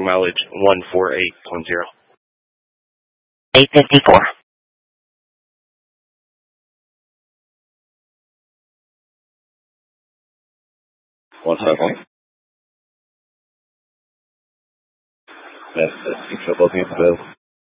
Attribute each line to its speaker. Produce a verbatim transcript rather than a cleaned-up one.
Speaker 1: mileage one four eight point zero.
Speaker 2: eight fifty-four.
Speaker 3: One second. That's six triple eight,